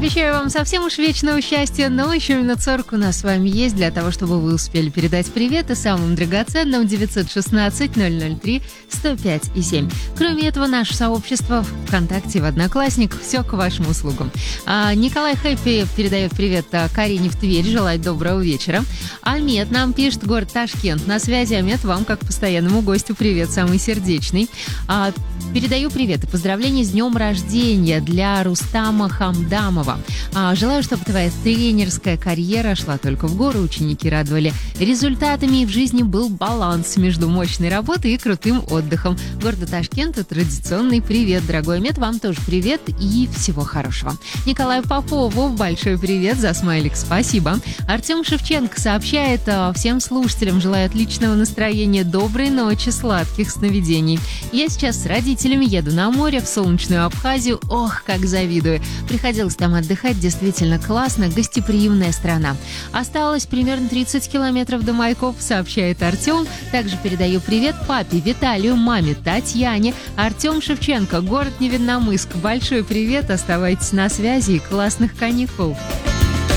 обещаю вам совсем уж вечного счастья, но еще минут 40 у нас с вами есть для того, чтобы вы успели передать привет и самым драгоценным 916-003-105,7. Кроме этого, наше сообщество ВКонтакте, в Одноклассник, все к вашим услугам. Николай Хэппи передает привет Карине в Тверь, желает доброго вечера. Амет нам пишет, город Ташкент. На связи, Амет, вам, как постоянному гостю, привет, самый сердечный. Передаю привет и поздравления с днем рождения для Рустама Хамдамова. Желаю, чтобы твоя тренерская карьера шла только в гору, ученики радовали результатами, и в жизни был баланс между мощной работой и крутым отдыхом. Городу Ташкенту традиционный привет, дорогой Амет, вам тоже привет и всего хорошего. Николаю Попову большой привет за смайлик, спасибо. Артем Шевченко сообщает всем слушателям, желаю отличного настроения, доброй ночи, сладких сновидений. Я сейчас с родителями еду на море, в солнечную Абхазию. Ох, как завидую. Приходилось там отдыхать, действительно классно, гостеприимная страна. Осталось примерно 30 километров до Майкоп, сообщает Артем. Также передаю привет папе Виталию, маме Татьяне. Артем Шевченко, город Невинномысск. Большой привет, оставайтесь на связи и классных каникул.